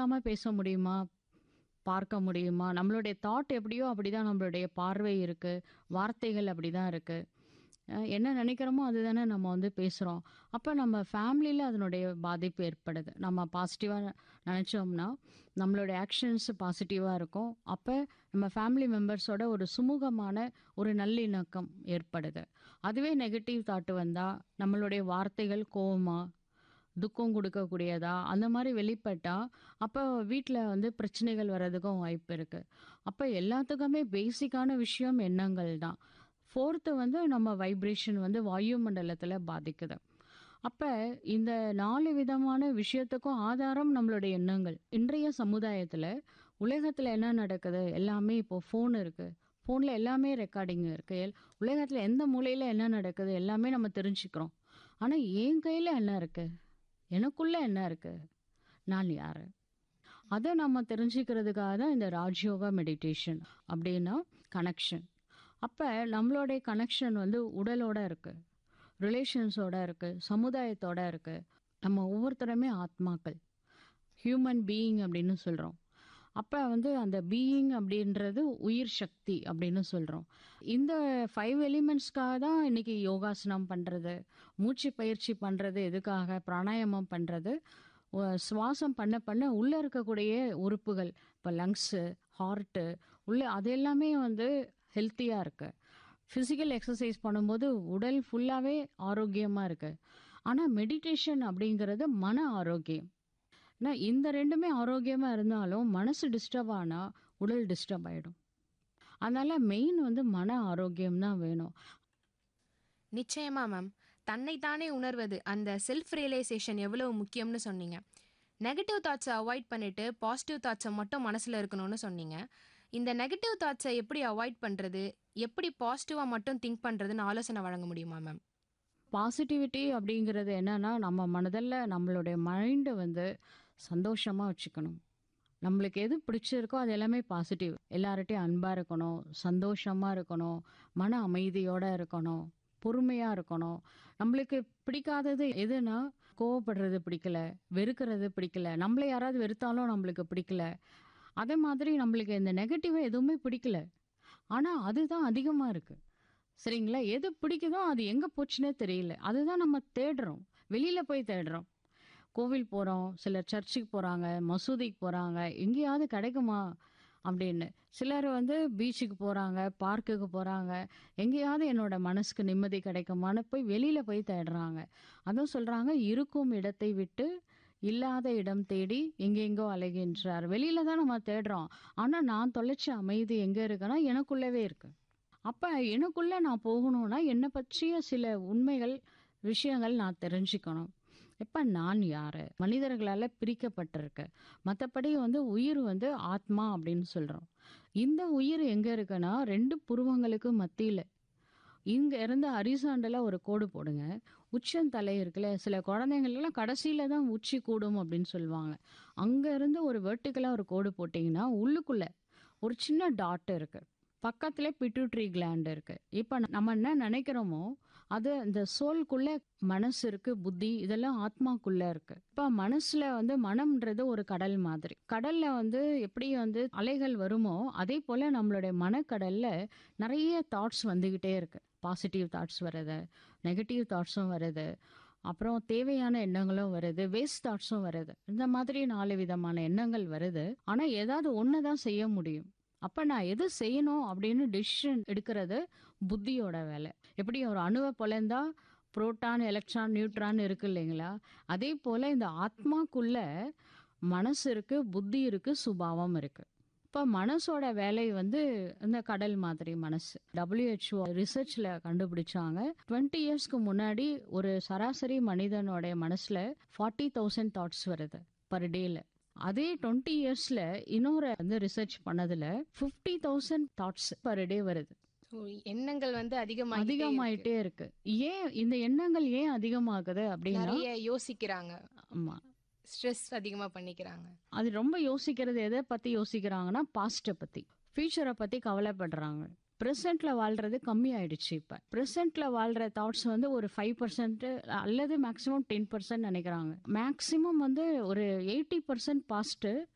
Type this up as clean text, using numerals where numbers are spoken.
இல்லாம பேச முடியுமா? பார்க்க முடியுமா? நம்மளுடைய தாட் எப்படியோ அப்படிதான் நம்மளுடைய பார்வை இருக்கு. வார்த்தைகள் அப்படிதான் இருக்கு. என்ன நினைக்கிறோமோ அதுதானே நம்ம வந்து பேசுறோம். அப்ப நம்ம ஃபேமிலில அதனுடைய பாதிப்பு ஏற்படுது. நம்ம பாசிட்டிவா நினைச்சோம்னா, நம்மளுடைய ஆக்ஷன்ஸ் பாசிட்டிவா இருக்கும். அப்ப நம்ம ஃபேமிலி மெம்பர்ஸோட ஒரு சுமூகமான ஒரு நல்லிணக்கம் ஏற்படுது. அதுவே நெகட்டிவ் தாட் வந்தா, நம்மளுடைய வார்த்தைகள் கோவமா, துக்கம் குடுக்கக்கூடியதா, அந்த மாரி வெளிப்பட்டா, அப்ப வீட்ல வந்து பிரச்சனைகள் வர்றதுக்கும் வாய்ப்பு இருக்கு. அப்ப எல்லாத்துக்குமே பேசிக்கான விஷயம் எண்ணங்கள் தான். 4த் வந்து நம்ம வைப்ரேஷன் வந்து வாயு மண்டலத்துல பாதிக்குது. அப்ப இந்த 4 விதமான விஷயத்துக்கும் ஆதாரம் நம்மளுடைய எண்ணங்கள். இன்றைய சமுதாயத்துல, உலகத்துல என்ன நடக்குது? எல்லாமே இப்போ ஃபோன் இருக்கு. ஃபோன்ல எல்லாமே ரெக்கார்டிங் இருக்கு. உலகத்துல எந்த மூலையில என்ன நடக்குது? எல்லாமே நம்ம தெரிஞ்சுக்கிறோம். ஆனா என் கையில என்ன இருக்கு? எனக்குள்ள என்ன இருக்கு? நான் யாரு? அத நம்ம தெரிஞ்சுக்கிறதுக்காக தான் இந்த ராஜ்யோகா மெடிடேஷன். அப்படின்னா கனெக்ஷன். அப்ப நம்மளுடைய கனெக்ஷன் வந்து உடலோட இருக்கு. ரிலேஷன்ஸோட இருக்கு. சமுதாயத்தோட இருக்கு. நம்ம ஒவ்வொருத்தருமே ஆத்மாக்கள். ஹியூமன் பீயிங் அப்படின்னு சொல்றோம். அப்ப வந்து அந்த பீயிங் அப்படின்றது உயிர் சக்தி அப்படின்னு சொல்றோம். இந்த 5 எலிமெண்ட்ஸ்க்காக தான் இன்னைக்கு யோகாசனம் பண்றது, மூச்சு பயிற்சி பண்றது எதுக்காக? பிராணாயாமம் பண்றது. சுவாசம் பண்ண பண்ண உள்ள இருக்கக்கூடிய உறுப்புகள், இப்ப லங்ஸு, ஹார்ட்டு உள்ள அது எல்லாமே வந்து ஹெல்த்தியா இருக்கு. ஃபிசிக்கல் எக்ஸர்சைஸ் பண்ணும்போது உடல் ஃபுல்லாவே ஆரோக்கியமா இருக்கு. ஆனா மெடிடேஷன் அப்படிங்கிறது மன ஆரோக்கியம். ஏன்னா இந்த 2மே ஆரோக்கியமா இருந்தாலும் மனசு டிஸ்டர்ப் ஆனா உடல் டிஸ்டர்ப் ஆயிடும். அதனால மெயின் வந்து மன ஆரோக்கியம் தான் வேணும். நிச்சயமா மேம். தன்னைத்தானே உணர்வது, அந்த செல்ஃப் ரியலைசேஷன் எவ்வளவு முக்கியம்னு சொன்னீங்க. நெகட்டிவ் தாட்ஸை அவாய்ட் பண்ணிட்டு பாசிட்டிவ் தாட்ஸை மட்டும் மனசில் இருக்கணும்னு சொன்னீங்க. இந்த நெகட்டிவ் தாட்ஸை எப்படி அவாய்ட் பண்ணுறது, எப்படி பாசிட்டிவாக மட்டும் திங்க் பண்ணுறதுன்னு ஆலோசனை வழங்க முடியுமா மேம்? பாசிட்டிவிட்டி அப்படிங்கிறது என்னன்னா, நம்ம மனதல்ல நம்மளுடைய மைண்டை வந்து சந்தோஷமா வச்சுக்கணும். நம்மளுக்கு எது பிடிச்சிருக்கோ அது எல்லாமே பாசிட்டிவ். எல்லார்கிட்டயும் அன்பா இருக்கணும், சந்தோஷமா இருக்கணும், மன அமைதியோட இருக்கணும், பொறுமையா இருக்கணும். நம்மளுக்கு பிடிக்காதது எதுனா, கோவப்படுறது பிடிக்கல, வெறுக்கிறது பிடிக்கல, நம்மள யாராவது வெறுத்தாலும் நம்மளுக்கு பிடிக்கல. அதே மாதிரி நம்மளுக்கு இந்த நெகட்டிவ் எதுவுமே பிடிக்கல. ஆனா அதுதான் அதிகமா இருக்கு. சரிங்களா? எது பிடிக்குதோ அது எங்க போச்சுன்னே தெரியல. அதுதான் நம்ம தேடுறோம். வெளியில போய் தேடுறோம். கோவில் போறோம், சிலர் சர்ச்சுக்கு போறாங்க, மசூதிக்கு போறாங்க. எங்கேயாவது கிடைக்குமா? அப்படின்னு. சிலர் வந்து பீச்சுக்கு போறாங்க, பார்க்குக்கு போறாங்க. எங்கேயாவது என்னோட மனசுக்கு நிம்மதி கிடைக்குமான்னு போய் வெளியில போய் தேடுறாங்க. அதுவும் சொல்றாங்க, இருக்கும் இடத்தை விட்டு இல்லாத இடம் தேடி எங்கெங்கோ அலைகின்றார். வெளியில தான் நம்ம தேடுறோம். ஆனா நான் தொலைச்ச அமைதி எங்க இருக்குன்னா, எனக்குள்ளவே இருக்கு. அப்ப எனக்குள்ள நான் போகணும்னா, என்னை பற்றிய சில உண்மைகள், விஷயங்கள் நான் தெரிஞ்சுக்கணும். இப்ப நான் யாரு? மனிதர்களால பிரிக்கப்பட்டிருக்கு. மத்தபடி வந்து உயிர் வந்து ஆத்மா அப்படின்னு சொல்றோம். இந்த உயிர் எங்க இருக்குன்னா, 2 புருவங்களுக்கு மத்தியில. இங்க இருந்து ஹரிசாண்டலா ஒரு கோடு போடுங்க. உச்சந்தலை இருக்குல்ல, சில குழந்தைங்களுக்கெல்லாம் கடைசியில தான் உச்சி கூடும் அப்படின்னு சொல்லுவாங்க. அங்க இருந்து ஒரு வெர்டிகலா ஒரு கோடு போட்டீங்கன்னா, உள்ளுக்குள்ள ஒரு சின்ன டாட் இருக்கு. பக்கத்திலே பிட்யூட்டரி கிளாண்ட் இருக்கு. இப்ப நம்ம என்ன நினைக்கிறோமோ, அது இந்த சோல்குள்ள மனசு இருக்கு, புத்தி இதெல்லாம் ஆத்மாக்குள்ள இருக்கு. இப்ப மனசுல வந்து மனம்ன்றது ஒரு கடல் மாதிரி. கடல்ல வந்து எப்படி வந்து அலைகள் வருமோ, அதே போல நம்மளுடைய மனக்கடல்ல நிறைய தாட்ஸ் வந்துகிட்டே இருக்கு. பாசிட்டிவ் தாட்ஸ் வருது, நெகட்டிவ் தாட்ஸும் வருது. அப்புறம் தேவையான எண்ணங்களும் வருது, வேஸ்ட் தாட்ஸும் வருது. இந்த மாதிரி 4 விதமான எண்ணங்கள் வருது. ஆனா ஏதாவது ஒண்ணு தான் செய்ய முடியும். அப்ப நான் எது செய்யணும் அப்படின்னு டிசிஷன் எடுக்கிறது புத்தியோட வேலை. எப்படி ஒரு அணுவை பொழந்தா புரோட்டான், எலக்ட்ரான், நியூட்ரான் இருக்கு இல்லைங்களா? அதே போல இந்த ஆத்மாக்குள்ள மனசு இருக்கு, புத்தி இருக்கு, சுபாவம் இருக்கு. இப்ப மனசோட வேலை வந்து இந்த கடல் மாதிரி மனசு. WHO ரிசர்ச்ல கண்டுபிடிச்சாங்க. 20 இயர்ஸ்க்கு முன்னாடி ஒரு சராசரி மனிதனுடைய மனசுல 40,000 தாட்ஸ் வருது பர் டேல. அதே 20 இயர்ஸ்ல இன்னொரு வந்து ரிசர்ச் பண்ணதுல 50,000 தாட்ஸ் பர் டே வருது. ஸோ எண்ணங்கள் வந்து அதிகமாகிட்டே இருக்கு. அதிகமாயிட்டே இருக்கு. ஏன் இந்த எண்ணங்கள் ஏன் அதிகமாகுது அப்படின்னா, நிறைய யோசிக்கிறாங்க, ஆமா, ஸ்ட்ரெஸ் அதிகமாக பண்ணிக்கிறாங்க. அது ரொம்ப யோசிக்கிறது எதை பத்தி யோசிக்கிறாங்கன்னா, பாஸ்ட பத்தி, ஃபியூச்சரை பத்தி கவலைப்படுறாங்க. பிரசன்ட்ல வாழ்றது கம்மி ஆயிடுச்சு. இப்ப பிரசன்ட்ல வாழ்ற தாட்ஸ் வந்து ஒரு 5% அல்லது மேக்சிமம் 10% நினைக்கிறாங்க. மேக்சிமம் வந்து ஒரு 80% பாஸ்ட்,